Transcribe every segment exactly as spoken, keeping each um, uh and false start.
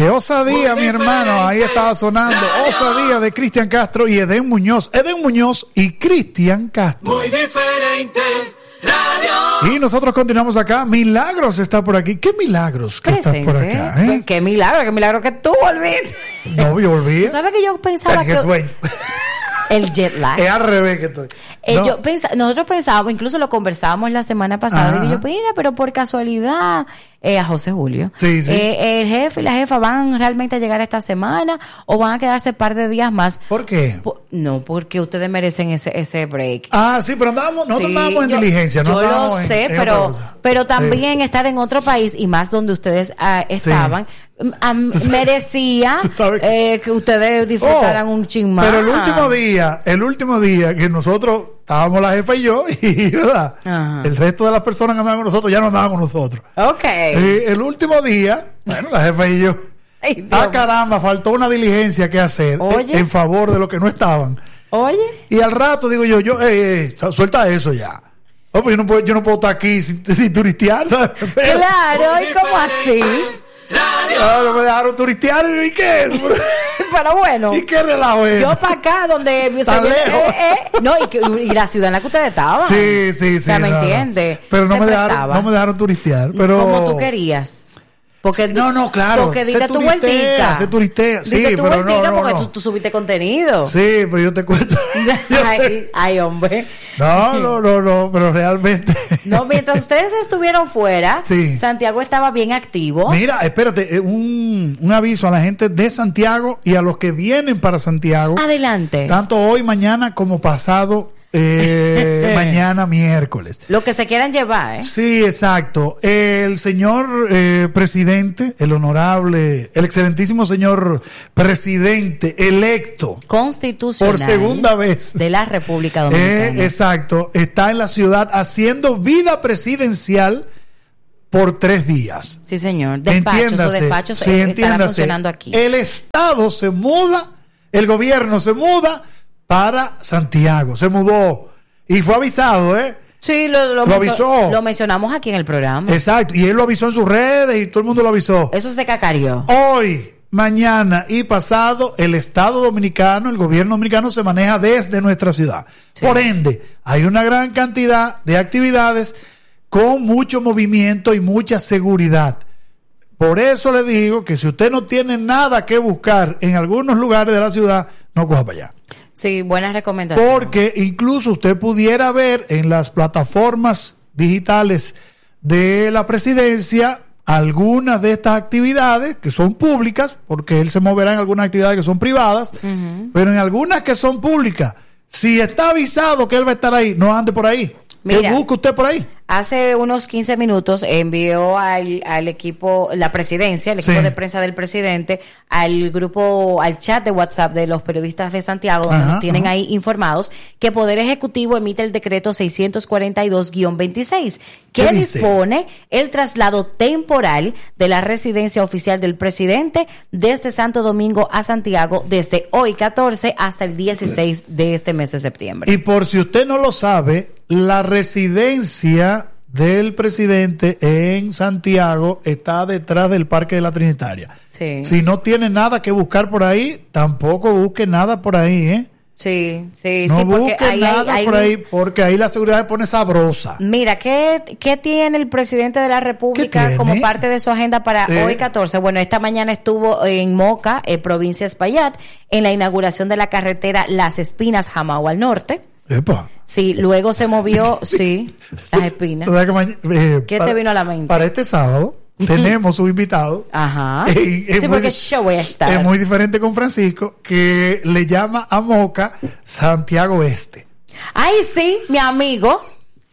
Que osadía, mi hermano, ahí estaba sonando. Osadía de Cristian Castro y Edén Muñoz. Edén Muñoz y Cristian Castro. Muy diferente radio. Y nosotros continuamos acá. Milagros está por aquí. ¿Qué milagros que estás por acá? ¿eh? ¿Qué milagro? ¿Qué milagro que tú volviste? No, yo volví. ¿Tú sabes que yo pensaba que... sueño. El jet lag. Es al revés que estoy. Eh, no. yo pensa, nosotros pensábamos, incluso lo conversábamos la semana pasada, y yo, mira, pero por casualidad, eh, a José Julio, sí, sí. Eh, el jefe y la jefa van realmente a llegar esta semana o van a quedarse un par de días más. ¿Por qué? Por, no, porque ustedes merecen ese ese break. Ah, sí, pero andábamos, nosotros sí, andábamos en yo, diligencia. No yo lo en, sé, en pero pero también sí. estar en otro país y más donde ustedes uh, estaban, sí. um, merecía eh, que ustedes disfrutaran oh, un chin más. Pero el último día, el último día que nosotros estábamos la jefa y yo, y ¿verdad? Ajá. El resto de las personas que andaban con nosotros ya no andaban con nosotros. Ok. Eh, el último día, bueno, la jefa y yo. Ay, ah, caramba, faltó una diligencia que hacer Oye. en favor de los que no estaban. Oye. Y al rato digo yo, yo, eh, eh, suelta eso ya. Oh, pues yo no puedo, yo no puedo estar aquí sin, sin turistear, ¿sabes? Pero, claro, ¿y cómo así? Claro, me dejaron turistear y qué es. Pero bueno. ¿Y qué relajo es? Yo para acá donde mi Tan lejos. Eh, eh, no, y, que, y la ciudad en la que ustedes estaban. Sí, sí, sí. O sea, ¿me no, entiendes? no. Pero no me, dejaron, no me dejaron turistear. Pero... Como tú querías. Porque, no, no, claro. Porque diste tu vueltica. Se turistea. Sí, diste tu pero vueltica no, no, porque no. Tú, tú subiste contenido. Sí, pero yo te cuento. ay, ay, hombre. No, no, no, no, pero realmente. No, mientras ustedes estuvieron fuera, sí. Santiago estaba bien activo. Mira, espérate, un, un aviso a la gente de Santiago y a los que vienen para Santiago. Adelante. Tanto hoy, mañana, como pasado. Eh, mañana miércoles. Lo que se quieran llevar, ¿eh? Sí, exacto. El señor eh, presidente, el honorable, el excelentísimo señor presidente electo constitucional por segunda vez de la República Dominicana. Eh, exacto. Está en la ciudad haciendo vida presidencial por tres días. Sí, señor. Despachos o despachos sí, eh, estarán funcionando aquí. El Estado se muda, el gobierno se muda para Santiago, se mudó y fue avisado, ¿eh? Sí, lo, lo, lo avisó. Lo mencionamos aquí en el programa. Exacto, y él lo avisó en sus redes y todo el mundo lo avisó. Eso se cacarió. Hoy, mañana y pasado, el Estado Dominicano, el gobierno dominicano se maneja desde nuestra ciudad. Sí. Por ende, hay una gran cantidad de actividades con mucho movimiento y mucha seguridad. Por eso le digo que si usted no tiene nada que buscar en algunos lugares de la ciudad, no coja para allá. Sí, buenas recomendaciones. Porque incluso usted pudiera ver en las plataformas digitales de la presidencia algunas de estas actividades que son públicas, porque él se moverá en algunas actividades que son privadas, uh-huh. pero en algunas que son públicas, si está avisado que él va a estar ahí, no ande por ahí. Mira, ¿qué busca usted por ahí? Hace unos quince minutos envió al, al equipo, la presidencia, el equipo sí. de prensa del presidente, al grupo, al chat de WhatsApp de los periodistas de Santiago, donde ajá, nos tienen ajá. ahí informados, que Poder Ejecutivo emite el decreto seiscientos cuarenta y dos guión veintiséis, que dispone el traslado temporal de la residencia oficial del presidente desde Santo Domingo a Santiago desde hoy catorce hasta el dieciséis de este mes de septiembre. Y por si usted no lo sabe, la residencia del presidente en Santiago está detrás del Parque de la Trinitaria. Sí. Si no tiene nada que buscar por ahí, tampoco busque nada por ahí, ¿eh? Sí, sí, no sí. No busque ahí, nada hay, por hay... ahí, porque ahí la seguridad se pone sabrosa. Mira, ¿qué, qué tiene el presidente de la República como parte de su agenda para eh. hoy catorce? Bueno, esta mañana estuvo en Moca, en provincia de Espaillat, en la inauguración de la carretera Las Espinas, Jamao al norte. Epa. Sí, luego se movió, sí, Las Espinas. Eh, ¿Qué para, te vino a la mente? Para este sábado tenemos un invitado. Ajá. Eh, sí, porque muy, yo voy a estar. Es muy diferente con Francisco, que le llama a Moca Santiago Este. Ay, sí, mi amigo.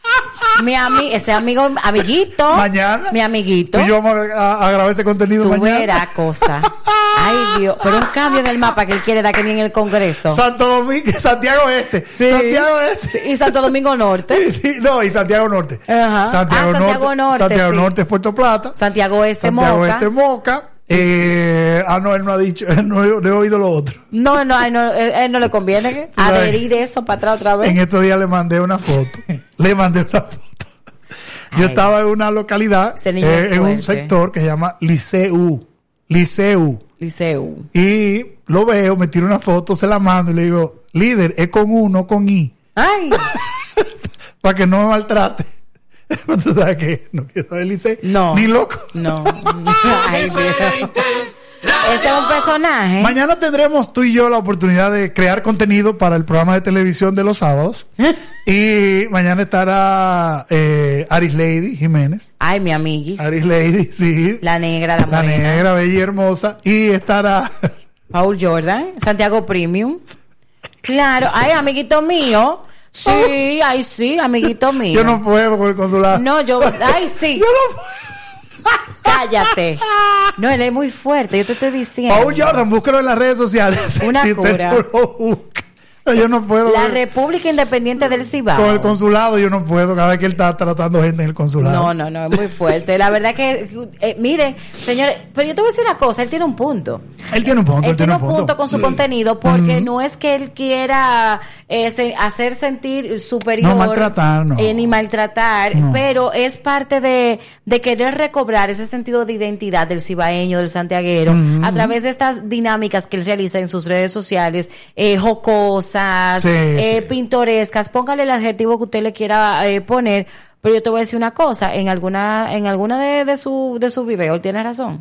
Mi ami ese amigo, amiguito. Mañana. Mi amiguito. Y yo vamos a, a grabar ese contenido Tú mañana. Tú verás cosa. Ay, Dios. Pero un cambio en el mapa que él quiere dar que ni en el Congreso. Santo Domingo, Santiago Este. Sí. Santiago Este. Y Santo Domingo Norte. Sí, no, y Santiago Norte. Ajá. Santiago, ah, Santiago Norte. Norte. Santiago sí. Norte es Puerto Plata. Santiago Este, Santiago Moca. Este, Moca. Eh, ah, no, él no ha dicho, él no, no he oído lo otro. No, no, a él no, él no le conviene adherir eso para atrás otra vez. En estos días le mandé una foto. le mandé una foto. Yo Ay, estaba en una localidad, eh, en un sector que se llama Liceu. Liceu. Liceu. Y lo veo, me tiro una foto, se la mando y le digo, líder, es con U, no con I. Ay. Para que no me maltrate. ¿Tú sabes qué? No quiero saber Licey. No. Ni loco. No. Ay, Dios. Ese es un personaje. Mañana tendremos tú y yo la oportunidad de crear contenido para el programa de televisión de los sábados. Y mañana estará eh, Aris Lady Jiménez. Ay, mi amiguis. Aris Lady, sí. La negra, la La morena. negra, bella y hermosa. Y estará Paul Jordan, Santiago Premium. Claro. Ay, amiguito mío. Sí, ay, sí, amiguito mío. Yo no puedo con el consulado. No, yo. Ay, sí. Yo no puedo. Cállate. No, él es muy fuerte, yo te estoy diciendo. Paul Jordan, búsquelo en las redes sociales. Una si cura. usted no lo busca. Yo no puedo. La ver. República Independiente del Cibao. Con el consulado yo no puedo. Cada vez que él está tratando gente en el consulado. No, no, no, es muy fuerte. La verdad que, eh, miren, señores, pero yo te voy a decir una cosa, él tiene un punto. Él tiene un punto. Él, él tiene un punto, punto con su sí. contenido porque uh-huh. no es que él quiera eh, se, hacer sentir superior. No maltratar, no. Eh, ni maltratar, no. pero es parte de, de querer recobrar ese sentido de identidad del cibaeño, del santiaguero, uh-huh. a través de estas dinámicas que él realiza en sus redes sociales, eh, jocosas, sí, eh, sí. pintorescas. Póngale el adjetivo que usted le quiera eh, poner, pero yo te voy a decir una cosa, en alguna, en alguna de, de su, de su video, él tiene razón.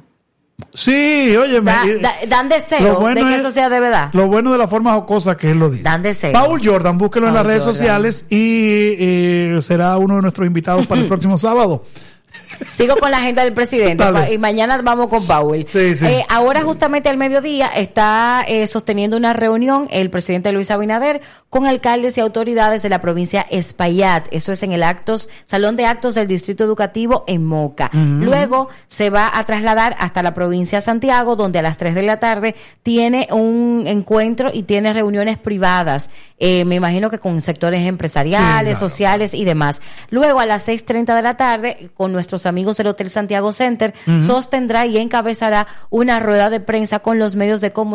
Sí, oye, da, da, dan deseo bueno de que es, eso sea de verdad. Lo bueno de la forma jocosa que él lo dice. Dan deseo. Paul Jordan, búsquelo Paul en las redes Jordan. sociales y eh, será uno de nuestros invitados para el próximo sábado. Sigo con la agenda del presidente pa, y mañana vamos con Powell. Sí, sí. Eh, ahora justamente al mediodía está eh, sosteniendo una reunión el presidente Luis Abinader con alcaldes y autoridades de la provincia Espaillat. Eso es en el actos Salón de Actos del Distrito Educativo en Moca. Uh-huh. Luego se va a trasladar hasta la provincia de Santiago, donde a las tres de la tarde tiene un encuentro y tiene reuniones privadas. Eh, me imagino que con sectores empresariales, sí, claro. sociales y demás. Luego a las seis treinta de la tarde, con nuestros amigos del Hotel Santiago Center, uh-huh. sostendrá y encabezará una rueda de prensa con los medios de comunicación